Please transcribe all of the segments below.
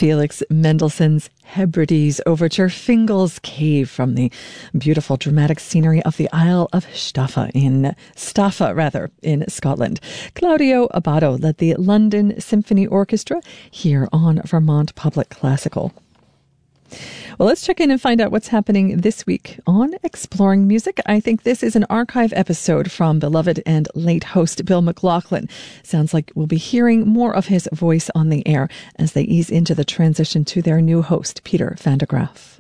Felix Mendelssohn's Hebrides Overture, Fingal's Cave, from the beautiful dramatic scenery of the Isle of Staffa in Scotland. Claudio Abbado led the London Symphony Orchestra here on Vermont Public Classical. Well, let's check in and find out what's happening this week on Exploring Music. I think this is an archive episode from beloved and late host Bill McLaughlin. Sounds like we'll be hearing more of his voice on the air as they ease into the transition to their new host, Peter van der Graaf.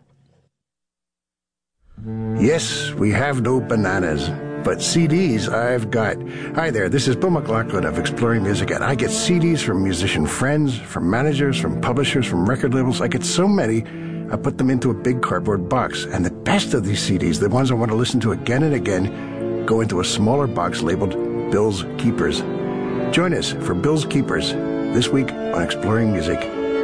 Yes, we have no bananas, but CDs I've got. Hi there, this is Bill McLaughlin of Exploring Music, and I get CDs from musician friends, from managers, from publishers, from record labels. I get so many, I put them into a big cardboard box. And the best of these CDs, the ones I want to listen to again and again, go into a smaller box labeled Bill's Keepers. Join us for Bill's Keepers this week on Exploring Music.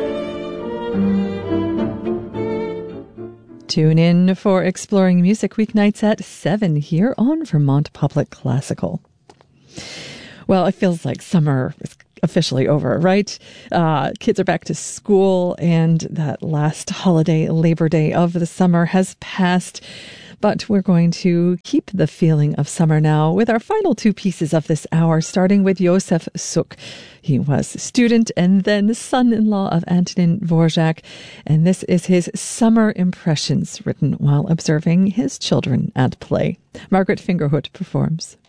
Tune in for Exploring Music weeknights at 7 here on Vermont Public Classical. Well, it feels like summer is officially over, right? Kids are back to school, and that last holiday, Labor Day of the summer, has passed. But we're going to keep the feeling of summer now with our final two pieces of this hour, starting with Josef Suk. He was student and then son-in-law of Antonin Dvorak, and this is his Summer Impressions, written while observing his children at play. Margaret Fingerhut performs.